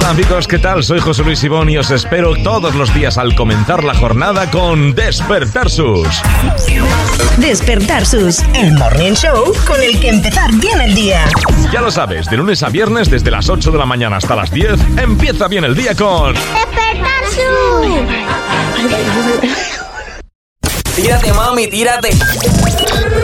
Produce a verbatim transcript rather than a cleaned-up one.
Hola amigos, ¿qué tal? Soy José Luis Ibón y os espero todos los días al comenzar la jornada con Despertar Sus. Despertar Sus, el morning show con el que empezar bien el día. Ya lo sabes, de lunes a viernes desde las ocho de la mañana hasta las diez, empieza bien el día con Despertar Sus. Tírate, mami, tírate.